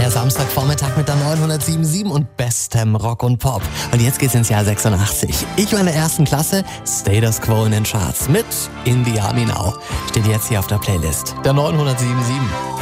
der Samstagvormittag mit der 907.7 und bestem Rock und Pop. Und jetzt geht's ins Jahr 86. Ich war in der ersten Klasse, Status Quo in den Charts mit In the Army Now. Steht jetzt hier auf der Playlist der 907.7.